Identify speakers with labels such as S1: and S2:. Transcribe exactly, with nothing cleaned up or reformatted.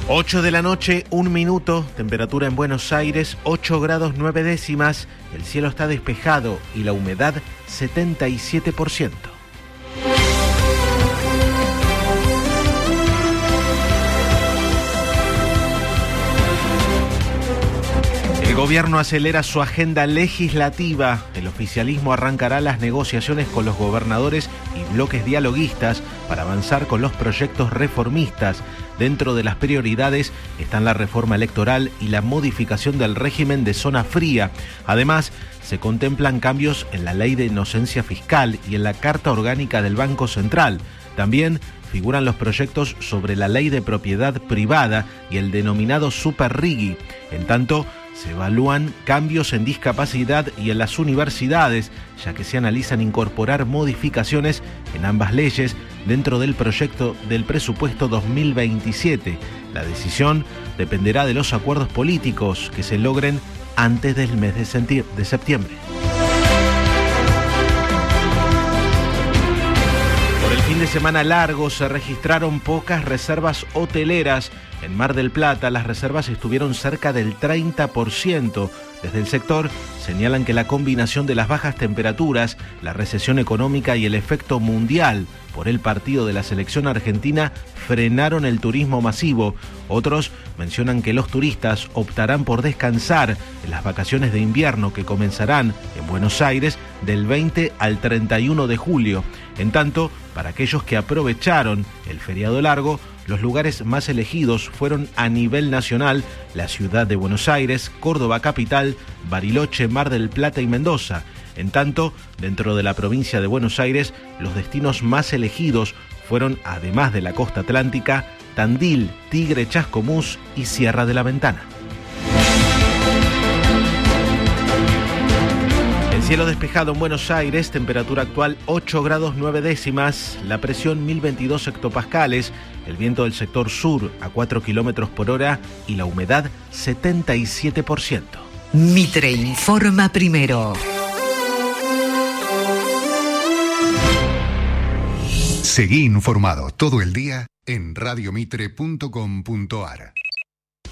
S1: ocho de la noche, un minuto, temperatura en Buenos Aires, ocho grados nueve décimas, el cielo está despejado y la humedad setenta y siete por ciento. El gobierno acelera su agenda legislativa. El oficialismo arrancará las negociaciones con los gobernadores y bloques dialoguistas para avanzar con los proyectos reformistas. Dentro de las prioridades están la reforma electoral y la modificación del régimen de zona fría. Además, se contemplan cambios en la ley de inocencia fiscal y en la Carta Orgánica del Banco Central. También figuran los proyectos sobre la ley de propiedad privada y el denominado Super Riggi. En tanto, se evalúan cambios en discapacidad y en las universidades, ya que se analizan incorporar modificaciones en ambas leyes dentro del proyecto del presupuesto dos mil veintisiete. La decisión dependerá de los acuerdos políticos que se logren antes del mes de septiembre. Por el fin de semana largo se registraron pocas reservas hoteleras. En Mar del Plata, las reservas estuvieron cerca del treinta por ciento. Desde el sector señalan que la combinación de las bajas temperaturas, la recesión económica y el efecto mundial por el partido de la selección argentina frenaron el turismo masivo. Otros mencionan que los turistas optarán por descansar en las vacaciones de invierno que comenzarán en Buenos Aires del veinte al treinta y uno de julio. En tanto, para aquellos que aprovecharon el feriado largo, los lugares más elegidos fueron a nivel nacional la ciudad de Buenos Aires, Córdoba capital, Bariloche, Mar del Plata y Mendoza. En tanto, dentro de la provincia de Buenos Aires, los destinos más elegidos fueron, además de la costa atlántica, Tandil, Tigre, Chascomús y Sierra de la Ventana. Cielo despejado en Buenos Aires, temperatura actual ocho grados nueve décimas, la presión mil veintidós hectopascales, el viento del sector sur a cuatro kilómetros por hora y la humedad setenta y siete por ciento.
S2: Mitre informa primero.
S3: Seguí informado todo el día en radio mitre punto com punto ar.